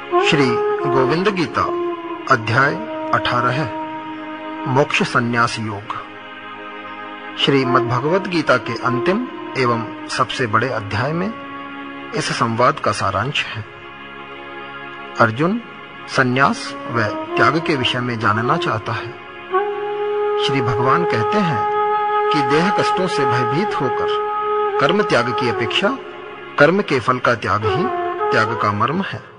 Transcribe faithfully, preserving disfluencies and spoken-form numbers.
श्री गोविंद गीता अध्याय अठारह मोक्ष संन्यास योग। श्री मद्भगवत गीता के अंतिम एवं सबसे बड़े अध्याय में इस संवाद का सारांश है। अर्जुन संन्यास व त्याग के विषय में जानना चाहता है। श्री भगवान कहते हैं कि देह कष्टों से भयभीत होकर कर्म त्याग की अपेक्षा कर्म के फल का त्याग ही त्याग का मर्म है।